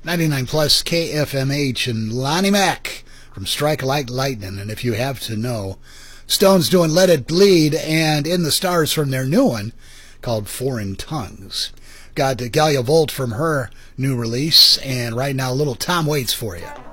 99 plus KFMH and Lonnie Mack from Strike Like Lightning. And if you have to know, Stone's doing Let It Bleed and In the Stars from their new one called Foreign Tongues. Got Galia Volt from her new release, and right now, little Tom Waits for you.